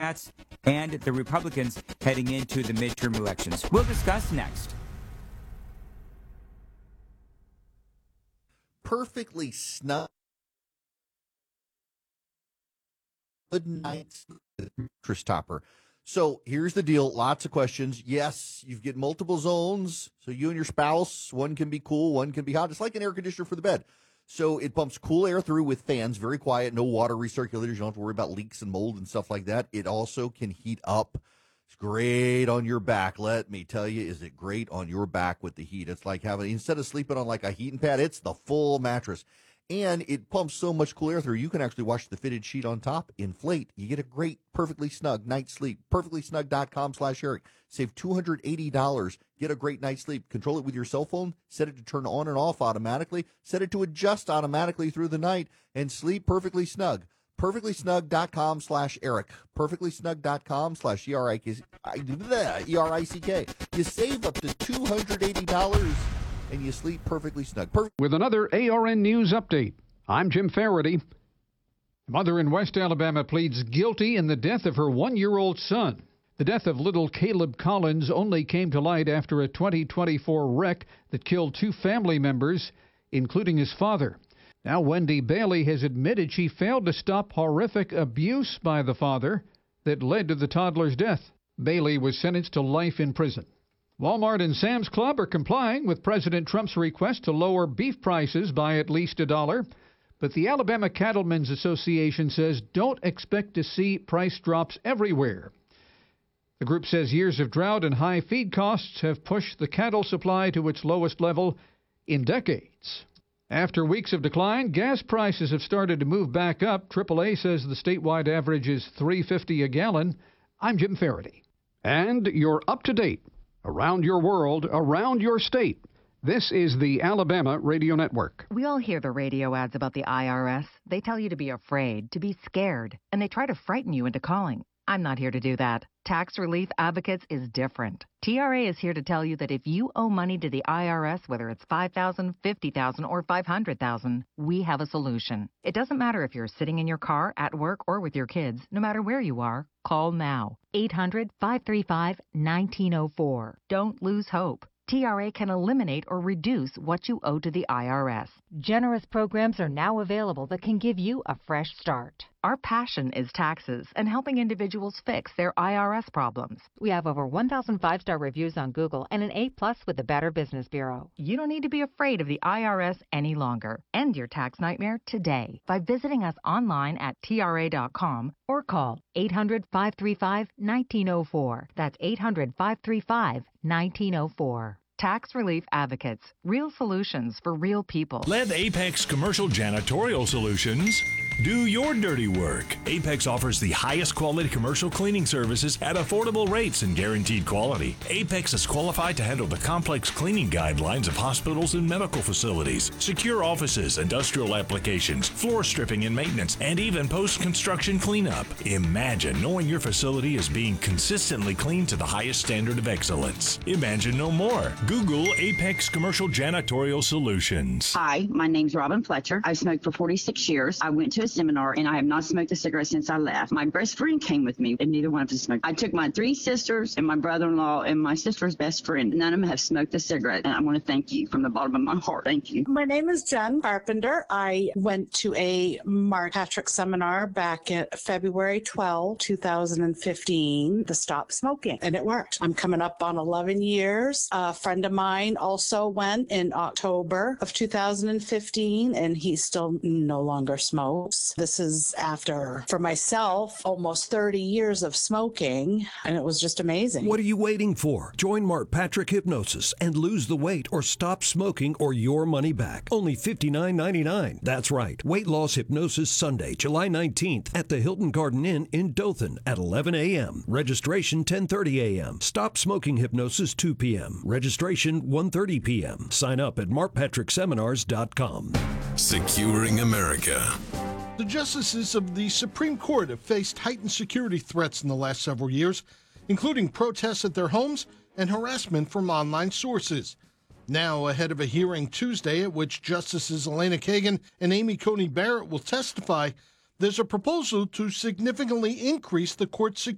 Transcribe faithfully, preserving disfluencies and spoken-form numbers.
Democrats and the Republicans heading into the midterm elections. We'll discuss next. Perfectly snug. Good night, Chris Topper. So here's the deal. Lots of questions. Yes, you get multiple zones. So you and your spouse, one can be cool, one can be hot. It's like an air conditioner for the bed. So it pumps cool air through with fans, very quiet, no water recirculators. You don't have to worry about leaks and mold and stuff like that. It also can heat up. It's great on your back. Let me tell you, is it great on your back with the heat? It's like having, instead of sleeping on like a heating pad, it's the full mattress. And it pumps so much cool air through, you can actually wash the fitted sheet on top, inflate. You get a great, perfectly snug night's sleep. perfectly snug dot com slash Eric. Save two hundred eighty dollars. Get a great night's sleep. Control it with your cell phone. Set it to turn on and off automatically. Set it to adjust automatically through the night. And sleep perfectly snug. perfectly snug dot com slash Eric. perfectly snug dot com slash E R I C K. You save up to two hundred eighty dollars. And you sleep perfectly snug. Perfect. With another A R N News update, I'm Jim Faraday. A mother in West Alabama pleads guilty in the death of her one-year-old son. The death of little Caleb Collins only came to light after a twenty twenty-four wreck that killed two family members, including his father. Now Wendy Bailey has admitted she failed to stop horrific abuse by the father that led to the toddler's death. Bailey was sentenced to life in prison. Walmart and Sam's Club are complying with President Trump's request to lower beef prices by at least a dollar. But the Alabama Cattlemen's Association says don't expect to see price drops everywhere. The group says years of drought and high feed costs have pushed the cattle supply to its lowest level in decades. After weeks of decline, gas prices have started to move back up. triple A says the statewide average is three dollars and fifty cents a gallon. I'm Jim Faraday. And you're up to date. Around your world, around your state. This is the Alabama Radio Network. We all hear the radio ads about the I R S. They tell you to be afraid, to be scared, and they try to frighten you into calling. I'm not here to do that. Tax Relief Advocates is different. T R A is here to tell you that if you owe money to the I R S, whether it's five thousand dollars, fifty thousand dollars, or five hundred thousand dollars, we have a solution. It doesn't matter if you're sitting in your car, at work, or with your kids. No matter where you are, call now. eight hundred, five three five, one nine zero four. Don't lose hope. T R A can eliminate or reduce what you owe to the I R S. Generous programs are now available that can give you a fresh start. Our passion is taxes and helping individuals fix their I R S problems. We have over one thousand five-star reviews on Google and an A plus with the Better Business Bureau. You don't need to be afraid of the I R S any longer. End your tax nightmare today by visiting us online at T R A dot com or call eight hundred, five three five, one nine zero four. That's eight hundred, five three five, one nine zero four. Tax Relief Advocates. Real solutions for real people. Let Apex Commercial Janitorial Solutions do your dirty work. Apex offers the highest quality commercial cleaning services at affordable rates and guaranteed quality. Apex is qualified to handle the complex cleaning guidelines of hospitals and medical facilities, secure offices, industrial applications, floor stripping and maintenance, and even post-construction cleanup. Imagine knowing your facility is being consistently cleaned to the highest standard of excellence. Imagine no more. Google Apex Commercial Janitorial Solutions. Hi, my name's Robin Fletcher. I've smoked for forty-six years. I went to a seminar and I have not smoked a cigarette since I left. My best friend came with me and neither one of us smoked. I took my three sisters and my brother-in-law and my sister's best friend. None of them have smoked a cigarette, and I want to thank you from the bottom of my heart. Thank you. My name is Jen Carpenter. I went to a Mark Patrick seminar back in February twelfth, two thousand fifteen to stop smoking, and it worked. I'm coming up on eleven years. A friend of mine also went in October of two thousand fifteen, and he still no longer smokes. This is after, for myself, almost thirty years of smoking, and it was just amazing. What are you waiting for? Join Mark Patrick Hypnosis and lose the weight or stop smoking or your money back. Only fifty-nine ninety-nine. That's right. Weight Loss Hypnosis Sunday, July nineteenth at the Hilton Garden Inn in Dothan at eleven a.m. Registration ten thirty a.m. Stop Smoking Hypnosis two p.m. Registration one thirty p.m. Sign up at mark patrick seminars dot com. Securing America. The justices of the Supreme Court have faced heightened security threats in the last several years, including protests at their homes and harassment from online sources. Now, ahead of a hearing Tuesday at which Justices Elena Kagan and Amy Coney Barrett will testify, there's a proposal to significantly increase the court's security.